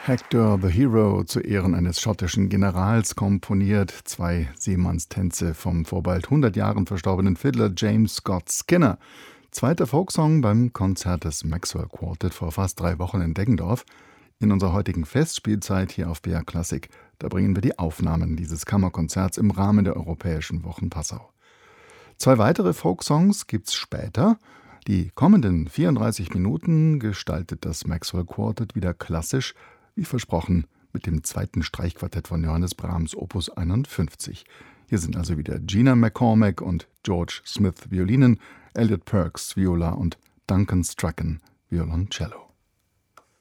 Hector the Hero zu Ehren eines schottischen Generals komponiert. 2 Seemannstänze vom vor bald 100 Jahren verstorbenen Fiddler James Scott Skinner. Zweiter Folksong beim Konzert des Maxwell Quartet vor fast 3 Wochen in Deggendorf. In unserer heutigen Festspielzeit hier auf BR Klassik, da bringen wir die Aufnahmen dieses Kammerkonzerts im Rahmen der Europäischen Wochen Passau. 2 weitere Folksongs gibt's später. Die kommenden 34 Minuten gestaltet das Maxwell Quartet wieder klassisch, wie versprochen, mit dem 2. Streichquartett von Johannes Brahms Opus 51. Hier sind also wieder Gina McCormack und George Smith Violinen, Elliot Perks Viola und Duncan Strachan Violoncello.